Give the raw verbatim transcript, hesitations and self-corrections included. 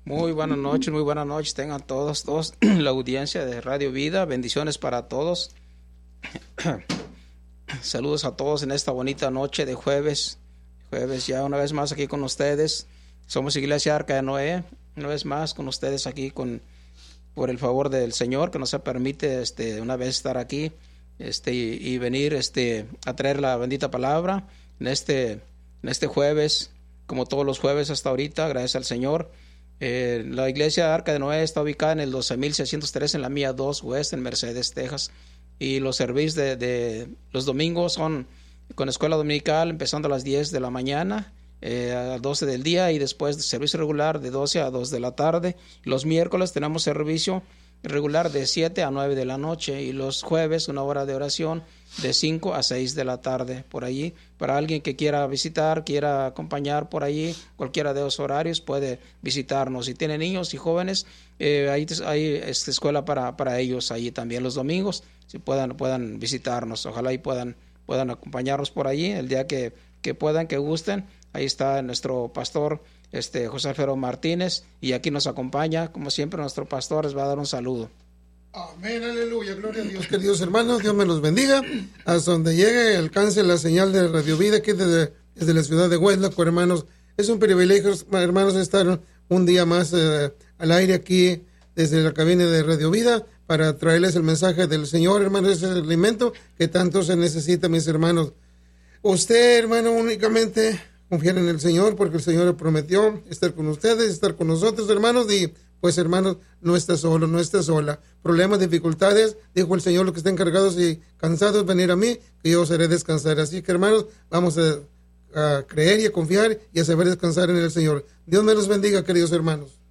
Muy buenas noches, muy buenas noches. Tengan todos, todos la audiencia de Radio Vida. Bendiciones para todos. Saludos a todos en esta bonita noche de jueves. Jueves ya una vez más aquí con ustedes. Somos Iglesia Arca de Noé. Una vez más con ustedes aquí con por el favor del Señor que nos permite este una vez estar aquí este y, y venir este a traer la bendita palabra en este en este jueves, como todos los jueves hasta ahorita. Gracias al Señor. Eh, la iglesia Arca de Noé está ubicada en el doce mil seiscientos tres en la milla dos West en Mercedes, Texas, y los servicios de, de los domingos son con escuela dominical empezando a las diez de la mañana eh, a doce del día, y después de servicio regular de doce a dos de la tarde. Los miércoles tenemos servicio regular de siete a nueve de la noche, y los jueves una hora de oración de cinco a seis de la tarde por allí. Para alguien que quiera visitar, quiera acompañar por allí, cualquiera de los horarios puede visitarnos. Si tiene niños y jóvenes, eh, hay, hay esta escuela para, para ellos allí también los domingos, si puedan, puedan visitarnos. Ojalá y puedan, puedan acompañarnos por allí el día que, que puedan, que gusten. Ahí está nuestro pastor este José Alfredo Martínez, y aquí nos acompaña, como siempre, nuestro pastor. Les va a dar un saludo. Amén, aleluya, gloria a Dios. Queridos hermanos, Dios me los bendiga. Hasta donde llegue, alcance la señal de Radio Vida, aquí desde, desde la ciudad de Huesla, hermanos. Es un privilegio, hermanos, estar un día más eh, al aire aquí desde la cabina de Radio Vida para traerles el mensaje del Señor, hermanos. Ese es el alimento que tanto se necesita, mis hermanos. Usted, hermano, únicamente confiar en el Señor, porque el Señor le prometió estar con ustedes, estar con nosotros, hermanos, y pues, hermanos, no está solo, no está sola. Problemas, dificultades, dijo el Señor, los que estén cargados y cansados, venir a mí, que yo os haré descansar. Así que, hermanos, vamos a, a creer y a confiar y a saber descansar en el Señor. Dios me los bendiga, queridos hermanos.